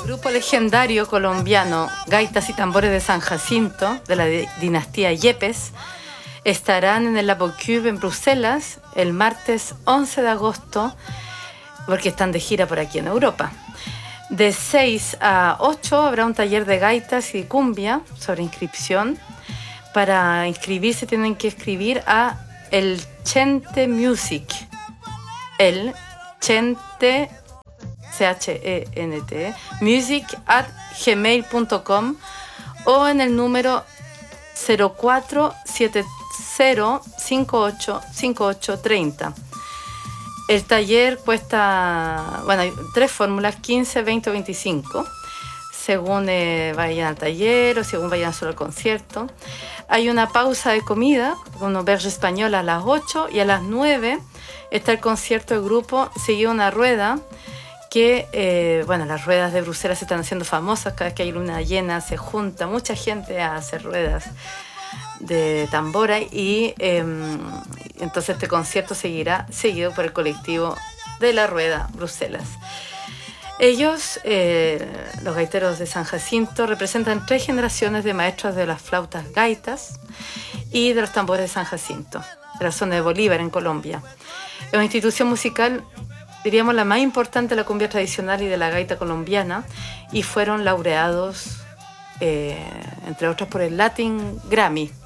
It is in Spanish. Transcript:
Grupo legendario colombiano Gaitas y Tambores de San Jacinto, de la dinastía Yepes, estarán en el La Boccube en Bruselas el martes 11 de agosto, porque están de gira por aquí en Europa. De 6 a 8 habrá un taller de gaitas y cumbia sobre inscripción. Para inscribirse tienen que escribir a el Chente Music, el Chente CHENT music@gmail.com o en el número 0470585830. El taller cuesta, bueno, hay 3 fórmulas, 15, 20 o 25, según vayan al taller o según vayan solo al concierto. Hay una pausa de comida, con un auberge español a las 8 y a las 9 está el concierto de grupo, seguido una rueda que, las ruedas de Bruselas se están haciendo famosas. Cada vez que hay luna llena se junta mucha gente a hacer ruedas de tambora y entonces este concierto seguirá seguido por el colectivo de la Rueda Bruselas. Ellos, los gaiteros de San Jacinto, representan 3 generaciones de maestros de las flautas gaitas y de los tambores de San Jacinto, de la zona de Bolívar, en Colombia. Es una institución musical, diríamos, la más importante de la cumbia tradicional y de la gaita colombiana, y fueron laureados, entre otros, por el Latin Grammy.